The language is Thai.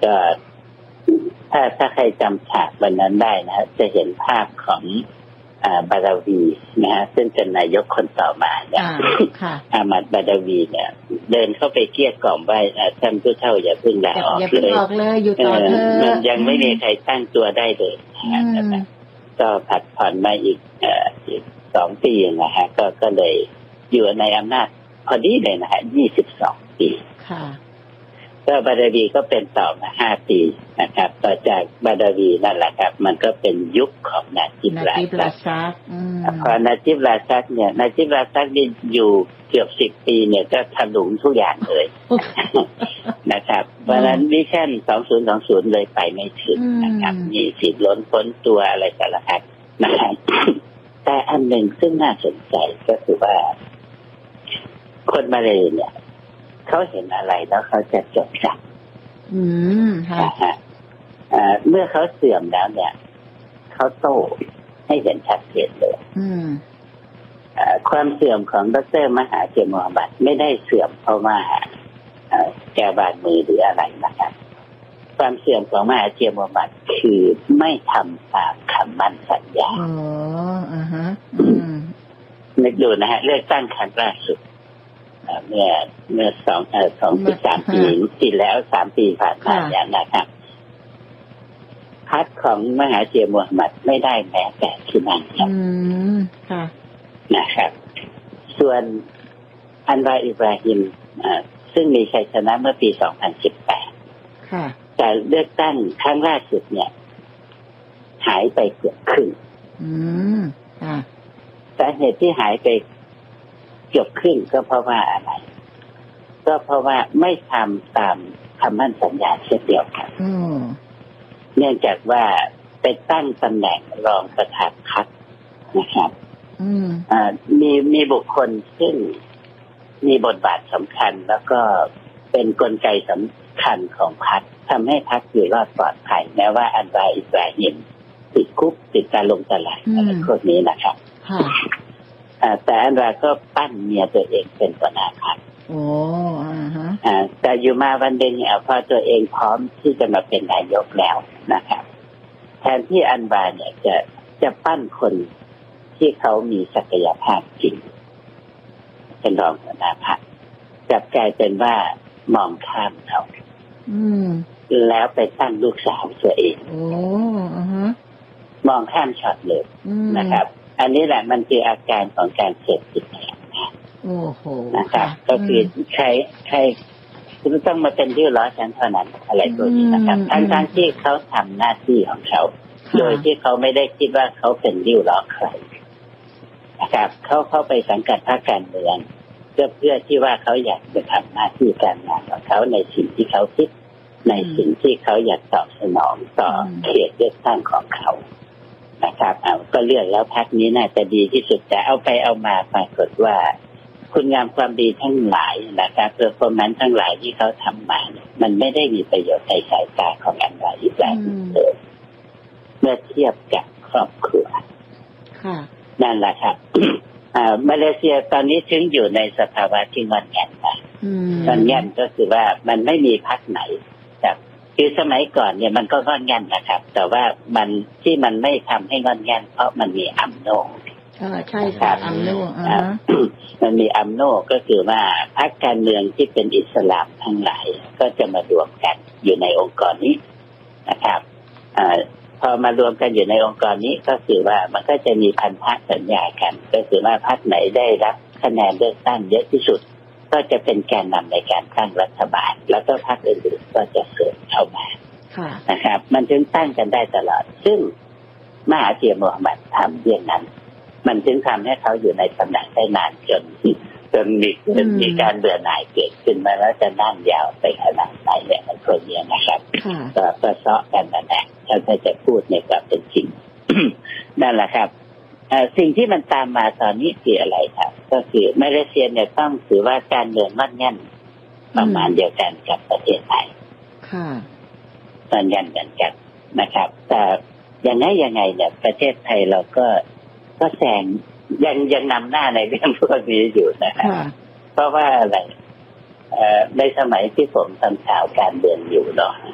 ก็ถ้าใครจำฉากวันนั้นได้นะจะเห็นภาพของบาดาวีนะฮะซึ่งเป็นนายกคนต่อมาเนี่ยอามัดบาดาวีเนี่ยเดินเข้าไปเกลี้ยกล่อมว่าท่านผู้เฒ่าอย่าเพิ่งลาออกเลยอยู่ต่อเถอะยังไม่มีใครตั้งตัวได้เลยนะครับก็ผัดผ่อนมาอีก2 ปีนะฮะก็เลยอยู่ในอำนาจพอดีเลยนะฮะ22 ปีก็บาดาวีก็เป็นต่อมา5 ปีนะครับต่อจากบาดาวีนั่นแหละครับมันก็เป็นยุคของนาจิบราซักพอนาจิบราซักเนี่ยนาจิบราซักนี่อยู่เกือบ10 ปีเนี่ยก็ถลุงทุกอย่างเลยนะครับเพราะฉะนั้นวิชั่น2020เลยไปไม่ถึงนะครับมีสิทธิ์ล้นพ้นตัวอะไรสารพัดนะครับแต่อันหนึ่งซึ่งน่าสนใจก็คือว่าคนมาเลเนี่ยเขาเห็นอะไรแล้วเขาจะจดจำเมื่อเขาเสื่อมแล้วเนี่ยเขาโต้ให้เห็นชัดเจนเลยความเสื่อมของดร.มหาเจมูฮัมหมัดไม่ได้เสื่อมเพราะว่าแกบาดมือหรืออะไรนะครับความเสื่อมของมหาเจมูฮัมหมัดคือไม่ทำตามคำมั่นสัญญานึกดูนะฮะเลือกตั้งครั้งล่าสุดเมื่อ2-3 ปีที่แล้ว3 ปีผ่านมาอย่างนะครับพรรคของมหาเจมูฮัมหมัดไม่ได้แม้แต่ที่นั่งครับนะครับส่วนอันวาอิบราฮิมซึ่งมีชัยชนะเมื่อปี2018แต่เลือกตั้งครั้งล่าสุดเนี่ยหายไปเกือบครึ่งสาเหตุที่หายไปเกือบครึ่งก็เพราะว่าอะไรก็เพราะว่าไม่ทำตามคำมั่นสัญญาเช่นเดียวกันเนื่องจากว่าไปตั้งตำแหน่งรองประธานพรรคนะครับมีบุคคลซึ่งมีบทบาทสำคัญแล้วก็เป็นกลไกสำคัญของพรรคทำให้พรรคอยู่รอดปลอดภัยแม้ว่าอันวาอิบราฮิมติดคุกติดการลงตลาดอะไรพวกนี้นะครับแต่อันวาก็ปั้นเมียตัวเองเป็นหัวหน้าพรรคแต่อยู่มาวันหนึ่งพอตัวเองพร้อมที่จะมาเป็นนายกแล้วนะครับแทนที่อันวาเนี่ยจะปั้นคนที่เขามีศักยภาพจริงเป็นรองหัวหน้าพรรคกลับกลายเป็นว่ามองข้ามเขาแล้วไปตั้งลูกสาวตัวเองมองข้ามช็อตเลยนะครับอันนี้แหละมันคืออาการของการเสพติดนะครับก็คือใครคุณต้องมาเป็นริ้วล้อฉันเท่านั้นอะไรตัวนี้นะครับทั้งที่เขาทำหน้าที่ของเขาโดยที่เขาไม่ได้คิดว่าเขาเป็นริ้วล้อใครนะครับเขาเข้าไปสังกัดพรรคการเมืองเพื่อที่ว่าเขาอยากจะทำหน้าที่การงานของเขาในสิ่งที่เขาคิดในสิ่งที่เขาอยากตอบสนองต่อเขตเลือกตั้งของเขานะครับก็เลือกแล้วพรรคนี้น่าจะดีที่สุดแต่เอาไปเอามาปรากฏว่าคุณงามความดีทั้งหลายนะครับเพอร์ฟอร์แมนซ์ทั้งหลายที่เขาทำมามันไม่ได้มีประโยชน์ในสายตาของอันวาอิบราฮิมเลยเมื่อเทียบกับครอบครัวนั่นแหละครับมาเลเซียตอนนี้ถึงอยู่ในสภาวะที่งอนแงนงอนแงนก็คือว่ามันไม่มีพรรคไหนครับคือสมัยก่อนเนี่ยมันก็งอนแงนนะครับแต่ว่ามันที่มันไม่ทำให้งอนแงนเพราะมันมีอัมโนใช่ค่ะอัมโนมันมีอัมโนก็คือว่าพรรคการเมืองที่เป็นอิสลามทั้งหลายก็จะมารวมกันอยู่ในองค์กรนี้นะครับพอมารวมกันอยู่ในองค์กรนี้ก็คือว่ามันก็จะมีพันธสัญญากันก็คือว่าพรรคไหนได้รับคะแนนเลือกตั้งเยอะที่สุดก็จะเป็นแกนนำในการตั้งรัฐบาลแล้วก็พรรคอื่นๆก็จะเสริมเข้ามานะครับมันจึงตั้งกันได้ตลอดซึ่งมหาเจมูฮัมหมัดทำเรื่องนั้นมันจึงทำให้เขาอยู่ในตำแหน่งได้นานจนมีการเบื่อหน่ายเกิดขึ้นมาแล้วจะนั่งยาวไปขนาดไหนเนี่ยมันคนเนี้ยนะครับก็เซาะกันนั่นแหละถ้าจะพูดในความเป็นจริง นั่นแหละครับสิ่งที่มันตามมาตอนนี้คืออะไรครับก็คือมาเลเซียเนี่ยต้องถือว่าการเมืองมั่นแง่นประมาณเดียวกันกับประเทศไทยมั่นแง่นเหมือนกันนะครับแต่ยังไงเนี่ยประเทศไทยเราก็แซงยังนำหน้าในเรื่องพวกนี้อยู่นะครับเพราะว่าอะไรในสมัยที่ผมทำข่าวการเมืองอยู่เนาะ